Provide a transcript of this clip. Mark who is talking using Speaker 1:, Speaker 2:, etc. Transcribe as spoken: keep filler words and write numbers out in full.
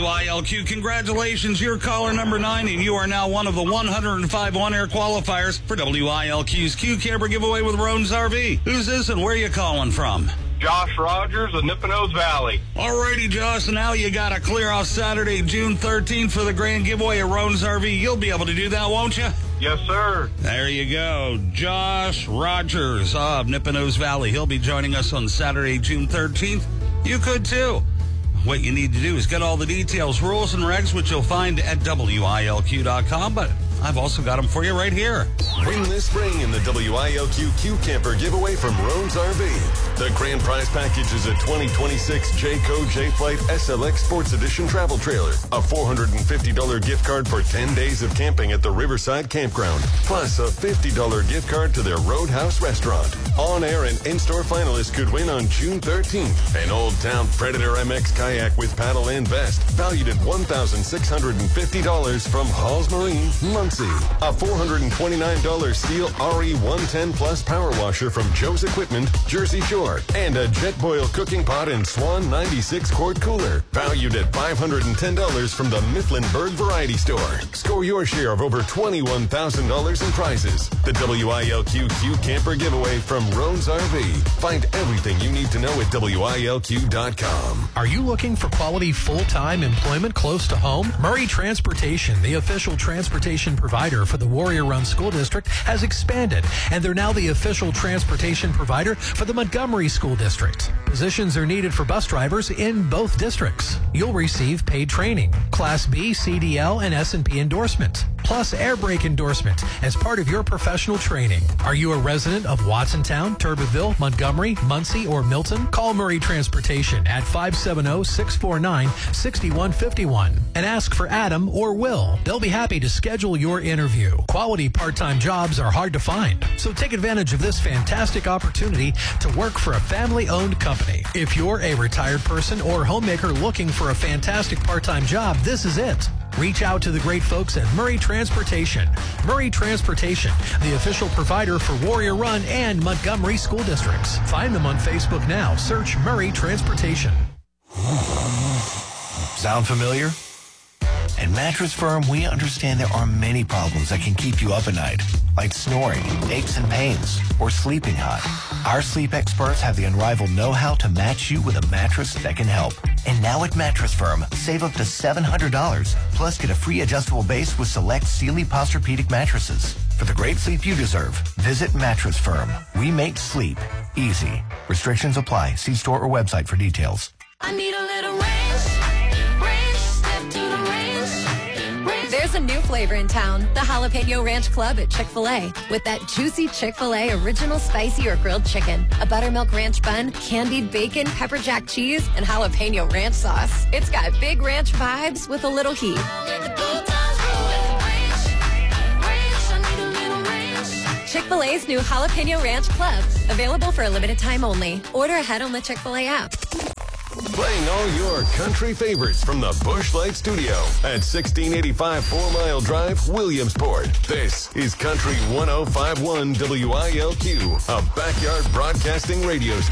Speaker 1: W I L Q. Congratulations, you're caller number nine, and you are now one of the one hundred five on-air qualifiers for W I L Q's Q Camper giveaway with Roan's R V. Who's this and where are you calling from?
Speaker 2: Josh Rogers of Nippenose Valley.
Speaker 1: Alrighty, Josh, now you got to clear off Saturday, June thirteenth for the grand giveaway at Roan's R V. You'll be able to do that, won't you?
Speaker 2: Yes, sir.
Speaker 1: There you go. Josh Rogers of Nippenose Valley. He'll be joining us on Saturday, June thirteenth. You could too. What you need to do is get all the details, rules, and regs, which you'll find at W I L Q dot com, but I've also got them for you right here.
Speaker 3: Win this spring in the W I L Q Q Camper giveaway from Roan's R V. The grand prize package is a twenty twenty-six Jayco J-Flight S L X Sports Edition travel trailer, a four hundred fifty dollars gift card for ten days of camping at the Riverside Campground, plus a fifty dollars gift card to their Roadhouse restaurant. On-air and in-store finalists could win on June thirteenth. An Old Town Predator M X kayak with paddle and vest, valued at one thousand six hundred fifty dollars from Halls Marine, Muncie. A four hundred twenty-nine dollars steel R E one ten Plus power washer from Joe's Equipment, Jersey Shore. And a Jetboil cooking pot and Swan ninety-six quart cooler, valued at five hundred ten dollars from the Mifflinburg Variety Store. Score your share of over twenty-one thousand dollars in prizes. The W I L Q Q Camper giveaway from Roan's R V. Find everything you need to know at W I L Q dot com.
Speaker 4: Are you looking for quality full-time employment close to home? Murray Transportation, the official transportation provider for the Warrior Run School District, has expanded, and they're now the official transportation provider for the Montgomery School District. Positions are needed for bus drivers in both districts. You'll receive paid training, Class B, C D L, and S and P endorsement, plus air brake endorsement as part of your professional training. Are you a resident of Watsontown, Turbeville, Montgomery, Muncie, or Milton? Call Murray Transportation at five seven zero, six four nine, six one five one and ask for Adam or Will. They'll be happy to schedule your interview. Quality part-time jobs are hard to find, so take advantage of this fantastic opportunity to work for a family-owned company. If you're a retired person or homemaker looking for a fantastic part-time job, this is it. Reach out to the great folks at Murray Transportation. Murray Transportation, the official provider for Warrior Run and Montgomery School Districts. Find them on Facebook now. Search Murray Transportation.
Speaker 5: Sound familiar? At Mattress Firm, we understand there are many problems that can keep you up at night, like snoring, aches and pains, or sleeping hot. Our sleep experts have the unrivaled know-how to match you with a mattress that can help. And now at Mattress Firm, save up to seven hundred dollars, plus get a free adjustable base with select Sealy Posturepedic mattresses. For the great sleep you deserve, visit Mattress Firm. We make sleep easy. Restrictions apply. See store or website for details.
Speaker 6: I need a little range, range, step to the range, range. There's a new flavor in town, the Jalapeno Ranch Club at Chick-fil-A. With that juicy Chick-fil-A original spicy or grilled chicken, a buttermilk ranch bun, candied bacon, pepper jack cheese, and jalapeno ranch sauce. It's got big ranch vibes with a little heat. Chick-fil-A's new Jalapeno Ranch Club, available for a limited time only. Order ahead on the Chick-fil-A app.
Speaker 3: Playing all your country favorites from the Busch Light Studio at sixteen eighty-five Four Mile Drive, Williamsport. This is Country one oh five point one W I L Q, a backyard broadcasting radio station.